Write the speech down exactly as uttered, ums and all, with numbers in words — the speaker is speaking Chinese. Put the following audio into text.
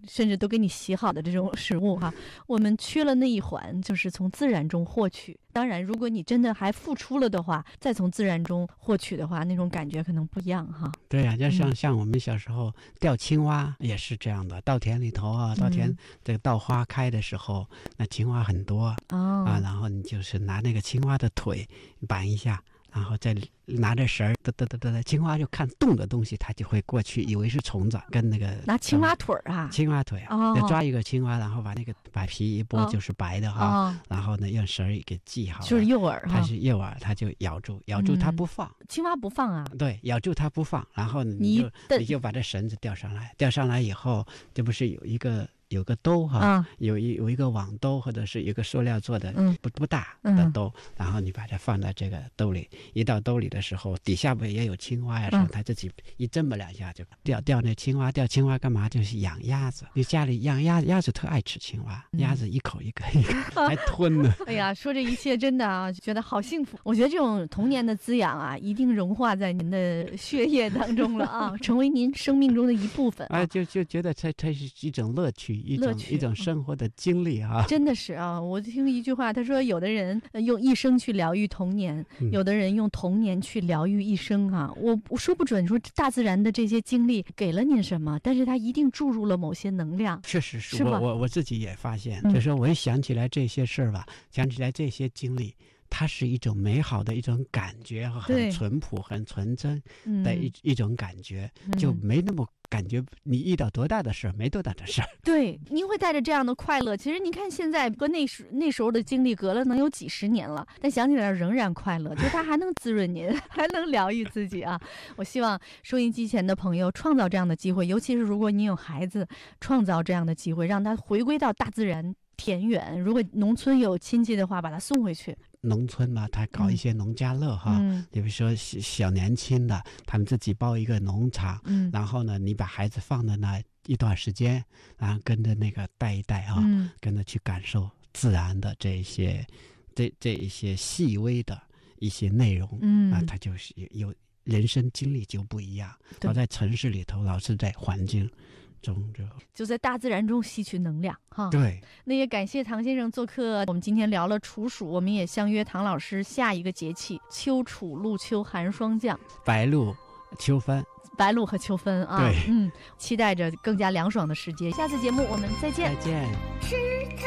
甚至都给你洗好的这种食物哈，我们缺了那一环，就是从自然中获取。当然如果你真的还付出了的话，再从自然中获取的话，那种感觉可能不一样哈。 对呀、啊，就像、嗯、像我们小时候钓青蛙也是这样的，稻田里头啊，稻田这个稻花开的时候，嗯、那青蛙很多、哦、啊，然后你就是拿那个青蛙的腿扳一下，然后再拿着绳儿，嘚嘚嘚嘚，青蛙就看动的东西，它就会过去，以为是虫子，跟那个拿青蛙腿啊， 青蛙腿啊，哦、就抓一个青蛙，然后把那个把皮一剥，就是白的哈，哦、然后呢用绳儿给系好， 就是诱饵， 它是诱饵，它就咬住，咬住它不放， 嗯、青蛙不放啊， 对，咬住它不放，然后你就 你, 你就把这绳子吊上来，吊上来以后，这不是有一个。有个兜哈、啊，有一有一个网兜，或者是一个塑料做的，嗯、不不大的兜、嗯，然后你把它放在这个兜里，一到兜里的时候，底下不也有青蛙呀、啊？什么、嗯，它自己一这么两下就钓钓那青蛙，钓青蛙干嘛？就是养鸭子。你家里养鸭子，鸭子特爱吃青蛙，鸭子一口一个一个还吞呢。 哎呀，说这一切真的啊，觉得好幸福。我觉得这种童年的滋养啊，一定融化在您的血液当中了啊，成为您生命中的一部分啊。 啊就就觉得它它是一种乐趣。一种一种生活的经历啊， 真的是啊！我听一句话，他说有的人用一生去疗愈童年、嗯，有的人用童年去疗愈一生啊。我我说不准，说大自然的这些经历给了您什么，但是他一定注入了某些能量。 确实是， 是我我我自己也发现，嗯、就是说我一想起来这些事儿吧，想起来这些经历。它是一种美好的一种感觉，很淳朴、很纯真的一、嗯、一种感觉，就没那么感觉你遇到多大的事儿，没多大的事儿。 对，您会带着这样的快乐。其实您看现在和那时那时候的经历隔了能有几十年了，但想起来仍然快乐，就它还能滋润您，还能疗愈自己啊！我希望收音机前的朋友创造这样的机会，尤其是如果你有孩子，创造这样的机会，让他回归到大自然。田园，如果农村有亲戚的话，把他送回去。 农村嘛，他搞一些农家乐哈，嗯、比如说小年轻的，他们自己包一个农场，嗯、然后呢，你把孩子放在那一段时间，然后跟着那个带一带啊，嗯、跟着去感受自然的这一些这这一些细微的一些内容，嗯啊，他就是有人生经历就不一样。老在城市里头，老是在环境。中就就在大自然中吸取能量哈。 对， 那也感谢唐先生做客。我们今天聊了处暑，我们也相约唐老师下一个节气秋处露秋寒霜降， 白露秋分， 白露和秋分啊。 对， 嗯，期待着更加凉爽的时节。下次节目我们再见。 再见。 吃它。